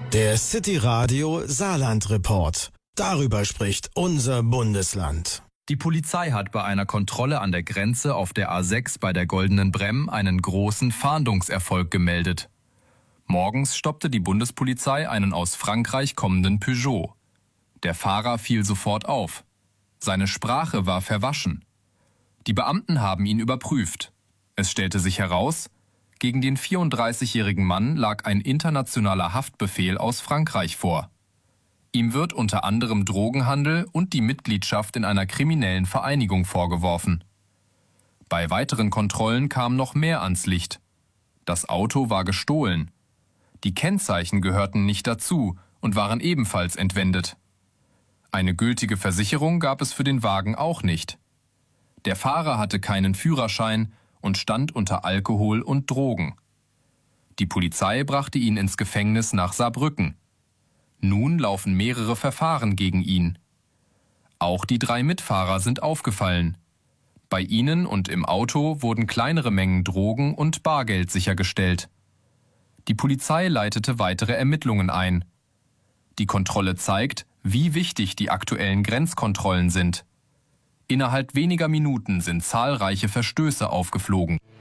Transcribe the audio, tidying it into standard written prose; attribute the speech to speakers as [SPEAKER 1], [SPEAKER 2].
[SPEAKER 1] Der City Radio Saarland Report. Darüber spricht unser Bundesland.
[SPEAKER 2] Die Polizei hat bei einer Kontrolle an der Grenze auf der A6 bei der Goldenen Bremm einen großen Fahndungserfolg gemeldet. Morgens stoppte die Bundespolizei einen aus Frankreich kommenden Peugeot. Der Fahrer fiel sofort auf. Seine Sprache war verwaschen. Die Beamten haben ihn überprüft. Es stellte sich heraus, gegen den 34-jährigen Mann lag ein internationaler Haftbefehl aus Frankreich vor. Ihm wird unter anderem Drogenhandel und die Mitgliedschaft in einer kriminellen Vereinigung vorgeworfen. Bei weiteren Kontrollen kam noch mehr ans Licht. Das Auto war gestohlen. Die Kennzeichen gehörten nicht dazu und waren ebenfalls entwendet. Eine gültige Versicherung gab es für den Wagen auch nicht. Der Fahrer hatte keinen Führerschein und stand unter Alkohol und Drogen. Die Polizei brachte ihn ins Gefängnis nach Saarbrücken. Nun laufen mehrere Verfahren gegen ihn. Auch die 3 Mitfahrer sind aufgefallen. Bei ihnen und im Auto wurden kleinere Mengen Drogen und Bargeld sichergestellt. Die Polizei leitete weitere Ermittlungen ein. Die Kontrolle zeigt, wie wichtig die aktuellen Grenzkontrollen sind. Innerhalb weniger Minuten sind zahlreiche Verstöße aufgeflogen.